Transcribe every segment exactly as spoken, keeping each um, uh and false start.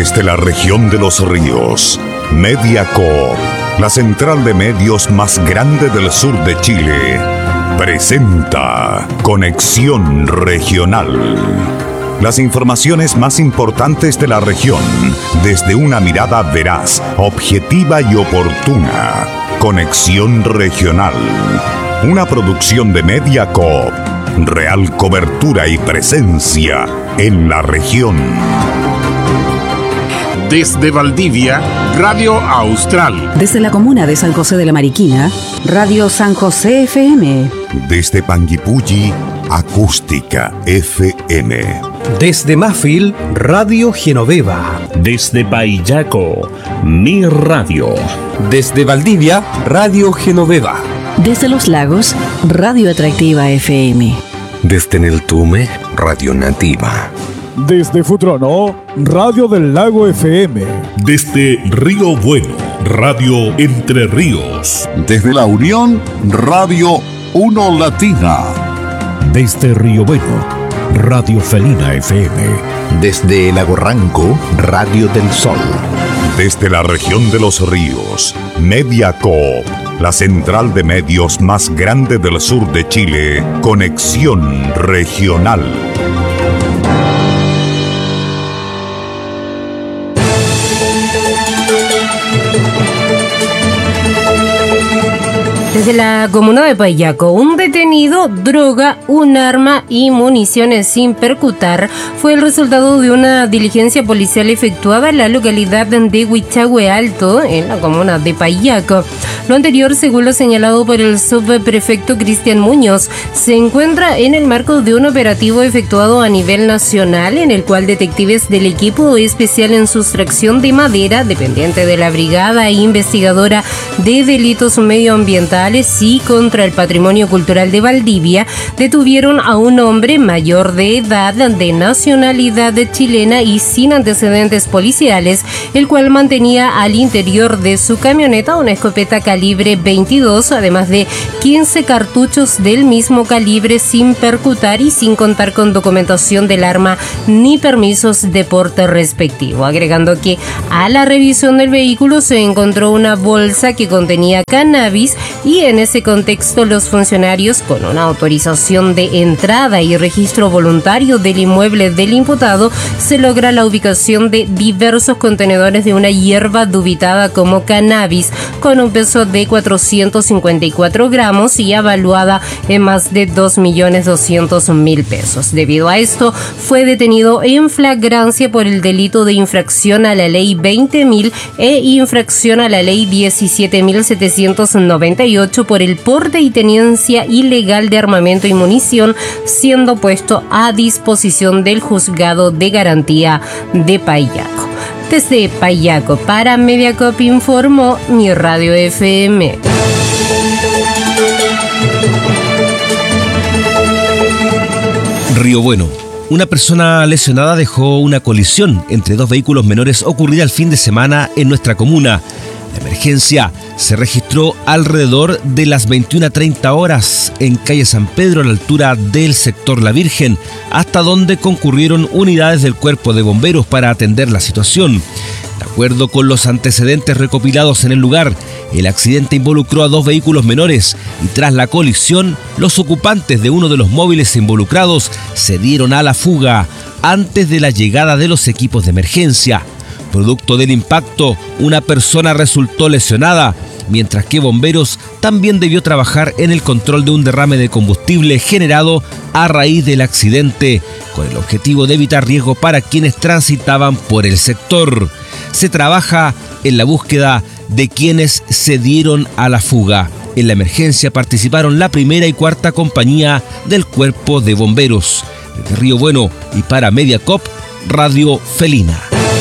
Desde la región de los ríos, Mediacoop, la central de medios más grande del sur de Chile, presenta Conexión Regional. Las informaciones más importantes de la región, desde una mirada veraz, objetiva y oportuna. Conexión Regional, una producción de Mediacoop, real cobertura y presencia en la región. Desde Valdivia, Radio Austral. Desde la comuna de San José de la Mariquina, Radio San José F M. Desde Panguipulli, Acústica F M. Desde Mafil, Radio Genoveva. Desde Paillaco, Mi Radio. Desde Valdivia, Radio Genoveva. Desde Los Lagos, Radio Atractiva F M. Desde Neltume, Radio Nativa. Desde Futrono, Radio del Lago F M. Desde Río Bueno, Radio Entre Ríos. Desde La Unión, Radio Uno Latina. Desde Río Bueno, Radio Felina F M. Desde Lago Ranco, Radio del Sol. Desde la región de los ríos, Mediacoop, la central de medios más grande del sur de Chile, Conexión Regional. Desde la comuna de Paillaco, un detenido, droga, un arma y municiones sin percutar fue el resultado de una diligencia policial efectuada en la localidad de Huichahue Alto, en la comuna de Paillaco. Lo anterior, según lo señalado por el subprefecto Cristian Muñoz, se encuentra en el marco de un operativo efectuado a nivel nacional, en el cual detectives del equipo especial en sustracción de madera, dependiente de la Brigada Investigadora de Delitos Medioambientales y contra el Patrimonio Cultural de Valdivia, detuvieron a un hombre mayor de edad, de nacionalidad chilena y sin antecedentes policiales, el cual mantenía al interior de su camioneta una escopeta calibre veintidós, además de quince cartuchos del mismo calibre sin percutar y sin contar con documentación del arma ni permisos de porte respectivo, agregando que a la revisión del vehículo se encontró una bolsa que contenía cannabis y en ese contexto los funcionarios, con una autorización de entrada y registro voluntario del inmueble del imputado, se logra la ubicación de diversos contenedores de una hierba dubitada como cannabis, con un peso de cuatrocientos cincuenta y cuatro gramos y avaluada en más de dos millones doscientos mil pesos. Debido a esto, fue detenido en flagrancia por el delito de infracción a la ley veinte mil e infracción a la ley diecisiete mil setecientos noventa y ocho por el porte y tenencia ilegal de armamento y munición, siendo puesto a disposición del Juzgado de Garantía de Paillaco. Desde Paillaco para Mediacoop informó Mi Radio F M. Río Bueno. Una persona lesionada dejó una colisión entre dos vehículos menores ocurrida el fin de semana en nuestra comuna. La emergencia se registró alrededor de las veintiuna treinta horas en calle San Pedro, a la altura del sector La Virgen, hasta donde concurrieron unidades del Cuerpo de Bomberos para atender la situación. De acuerdo con los antecedentes recopilados en el lugar, el accidente involucró a dos vehículos menores y tras la colisión, los ocupantes de uno de los móviles involucrados se dieron a la fuga antes de la llegada de los equipos de emergencia. Producto del impacto, una persona resultó lesionada, mientras que bomberos también debió trabajar en el control de un derrame de combustible generado a raíz del accidente, con el objetivo de evitar riesgo para quienes transitaban por el sector. Se trabaja en la búsqueda de quienes se dieron a la fuga. En la emergencia participaron la primera y cuarta compañía del Cuerpo de Bomberos. Desde Río Bueno y para Mediacoop, Radio Felina.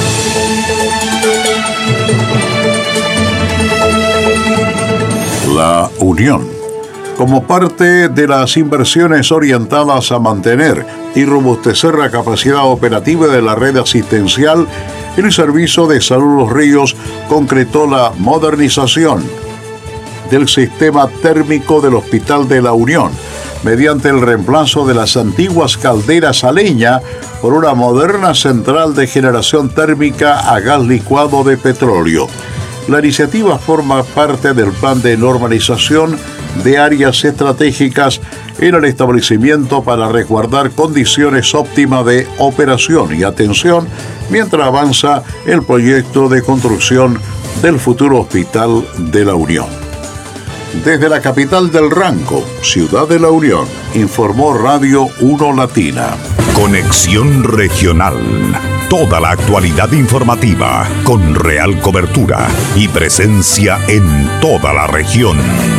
La Unión. Como parte de las inversiones orientadas a mantener y robustecer la capacidad operativa de la red asistencial, el Servicio de Salud Los Ríos concretó la modernización del sistema térmico del Hospital de La Unión, mediante el reemplazo de las antiguas calderas a leña por una moderna central de generación térmica a gas licuado de petróleo. La iniciativa forma parte del plan de normalización de áreas estratégicas en el establecimiento para resguardar condiciones óptimas de operación y atención mientras avanza el proyecto de construcción del futuro Hospital de la Unión. Desde la capital del Ranco, Ciudad de la Unión, informó Radio uno Latina. Conexión Regional. Toda la actualidad informativa con real cobertura y presencia en toda la región.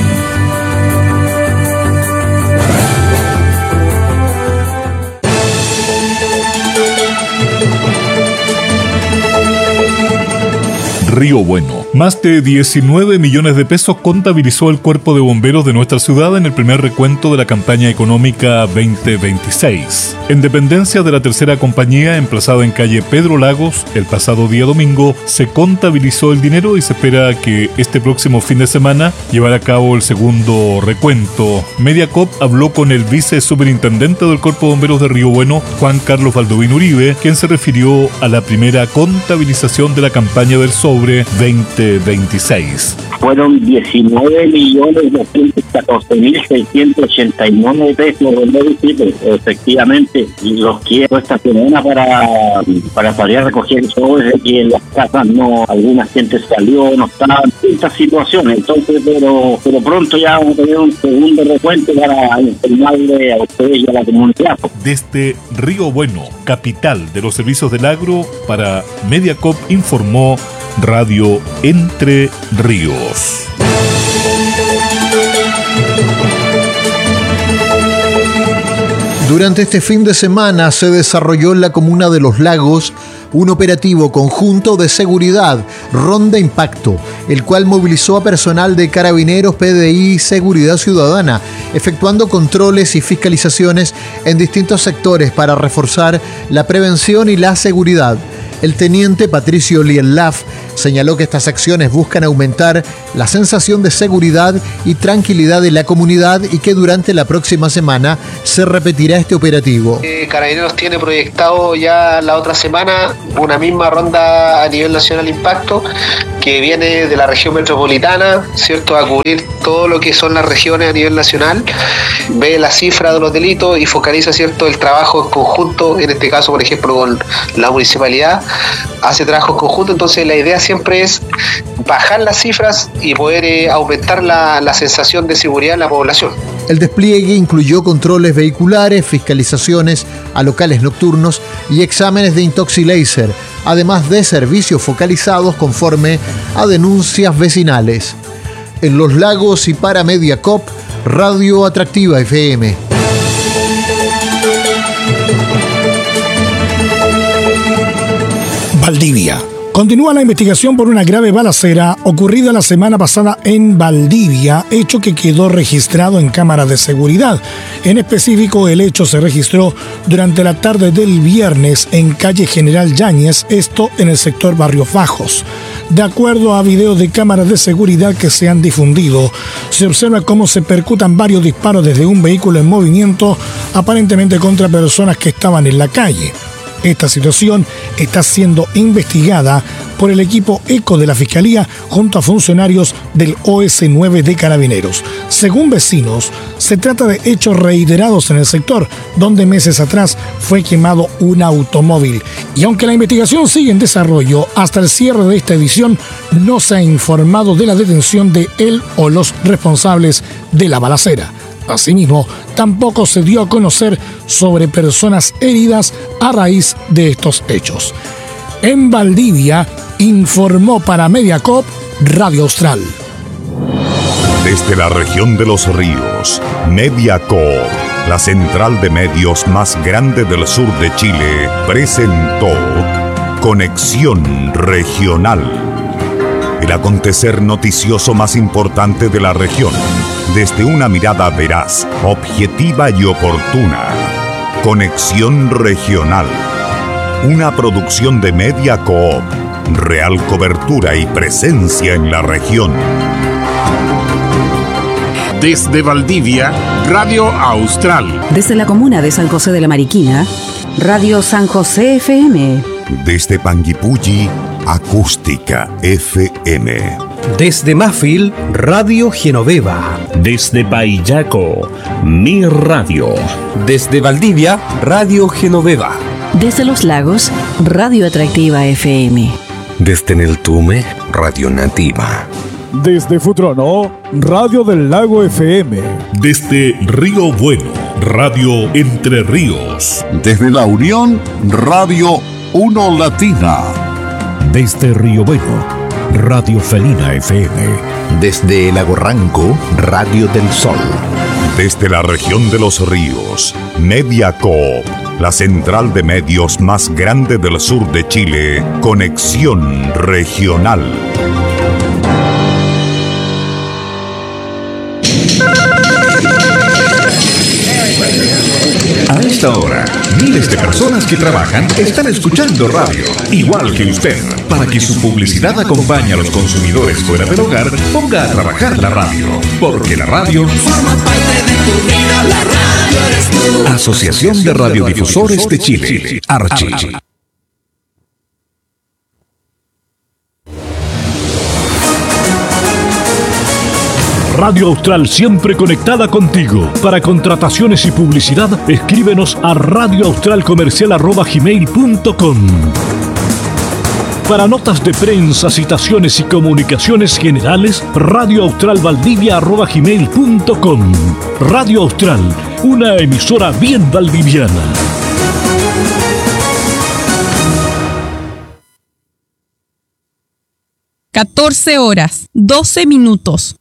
Río Bueno. Más de diecinueve millones de pesos contabilizó el Cuerpo de Bomberos de nuestra ciudad en el primer recuento de la campaña económica veinte veintiséis. En dependencia de la tercera compañía, emplazada en calle Pedro Lagos, el pasado día domingo, se contabilizó el dinero y se espera que este próximo fin de semana llevará a cabo el segundo recuento. Mediacop habló con el vicesuperintendente del Cuerpo de Bomberos de Río Bueno, Juan Carlos Baldovín Uribe, quien se refirió a la primera contabilización de la campaña del sobre veinte veintiséis. Fueron diecinueve millones doscientos catorce mil seiscientos ochenta y nueve pesos, efectivamente. Los quiero esta semana para, para salir a recoger sobres de que en las casas no, alguna gente salió, no estaban en esta situación. Entonces, pero, pero pronto ya vamos a tener un segundo recuento para informarle a ustedes y a la comunidad. Desde Río Bueno, capital de los servicios del agro, para Mediacop informó Radio Entre Ríos. Durante este fin de semana se desarrolló en la comuna de Los Lagos un operativo conjunto de seguridad, Ronda Impacto, el cual movilizó a personal de Carabineros, P D I y Seguridad Ciudadana, efectuando controles y fiscalizaciones en distintos sectores para reforzar la prevención y la seguridad. El teniente Patricio Lienlaf señaló que estas acciones buscan aumentar la sensación de seguridad y tranquilidad de la comunidad y que durante la próxima semana se repetirá este operativo. Eh, Carabineros tiene proyectado ya la otra semana una misma ronda a nivel nacional impacto que viene de la región metropolitana, ¿cierto?, a cubrir todo lo que son las regiones a nivel nacional, ve la cifra de los delitos y focaliza, ¿cierto?, el trabajo en conjunto, en este caso, por ejemplo, con la municipalidad, hace trabajo en conjunto. Entonces la idea siempre es bajar las cifras y poder eh, aumentar la, la sensación de seguridad en la población. El despliegue incluyó controles vehiculares, fiscalizaciones a locales nocturnos y exámenes de intoxilaser, además de servicios focalizados conforme a denuncias vecinales. En Los Lagos y para Mediacop, Radio Atractiva F M. Valdivia. Continúa la investigación por una grave balacera ocurrida la semana pasada en Valdivia, hecho que quedó registrado en cámaras de seguridad. En específico, el hecho se registró durante la tarde del viernes en calle General Yáñez, esto en el sector Barrios Bajos. De acuerdo a videos de cámaras de seguridad que se han difundido, se observa cómo se percutan varios disparos desde un vehículo en movimiento, aparentemente contra personas que estaban en la calle. Esta situación está siendo investigada por el equipo ECO de la Fiscalía junto a funcionarios del O S nueve de Carabineros. Según vecinos, se trata de hechos reiterados en el sector, donde meses atrás fue quemado un automóvil. Y aunque la investigación sigue en desarrollo, hasta el cierre de esta edición no se ha informado de la detención de él o los responsables de la balacera. Asimismo, tampoco se dio a conocer sobre personas heridas a raíz de estos hechos. En Valdivia, informó para Mediacop Radio Austral. Desde la región de los ríos, Mediacop, la central de medios más grande del sur de Chile, presentó Conexión Regional. El acontecer noticioso más importante de la región, desde una mirada veraz, objetiva y oportuna. Conexión Regional. Una producción de Mediacop. Real cobertura y presencia en la región. Desde Valdivia, Radio Austral. Desde la comuna de San José de la Mariquina, Radio San José F M. Desde Panguipulli, Acústica F M. Desde Mafil, Radio Genoveva. Desde Paillaco, Mi Radio. Desde Valdivia, Radio Genoveva. Desde Los Lagos, Radio Atractiva F M. Desde Neltume, Radio Nativa. Desde Futrono, Radio del Lago F M. Desde Río Bueno, Radio Entre Ríos. Desde La Unión, Radio Uno Latina. Desde Río Bueno, Radio Felina F M. Desde Lago Ranco, Radio del Sol. Desde la región de los ríos, Media Coop, la central de medios más grande del sur de Chile, Conexión Regional. A esta hora, miles de personas que trabajan están escuchando radio, igual que usted. Para que su publicidad acompañe a los consumidores fuera del hogar, ponga a trabajar la radio. Porque la radio forma parte de tu vida, la radio eres tú. Asociación de Radiodifusores de Chile, Archi. Radio Austral siempre conectada contigo. Para contrataciones y publicidad, escríbenos a radioaustralcomercial arroba gmail punto com. Para notas de prensa, citaciones y comunicaciones generales, radioaustralvaldivia arroba gmail punto com. Radio Austral, una emisora bien valdiviana. catorce horas, doce minutos.